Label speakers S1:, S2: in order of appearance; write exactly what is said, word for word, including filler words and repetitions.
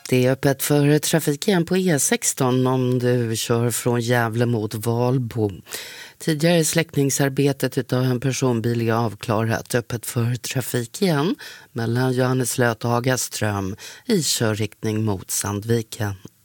S1: Det är öppet för trafik igen på E sexton om du kör från Gävle mot Valbo. Tidigare släckningsarbetet utav en personbil är avklarat. Öppet för trafik igen mellan Johanneslöt och Hagaström i körriktning mot Sandviken.